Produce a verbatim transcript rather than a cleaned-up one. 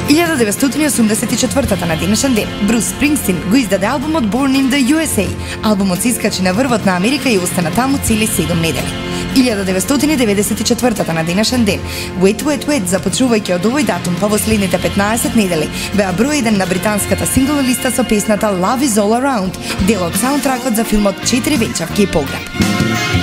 илјада деветстотини и осумдесет и четвртата на денешен ден, Брус Спрингстин го издаде албумот Born in the ю ес ей. Албумот се искачи на врвот на Америка и остана таму цели седум недели. илјада деветстотини деветдесет и четвртата на денешен ден, Wet Wet Wet, започнувајќи од овој датум па во следните петнаесет недели, беа број еден на британската сингл листа со песната Love is All Around, дел од саундтракот за филмот Четири венчавки и погреб.